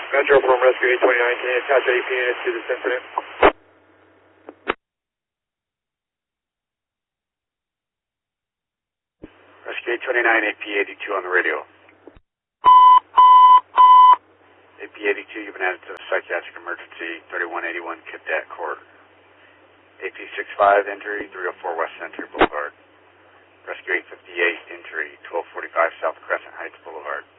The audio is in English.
Metro from Rescue 829, can you attach AP units to this incident? Rescue 829, AP82 on the radio. AP82, you've been added to the psychiatric emergency, 3181 Cadet Court. AP65, injury, 304 West Center Boulevard. Rescue 858, injury, 1245 South Crescent Heights Boulevard.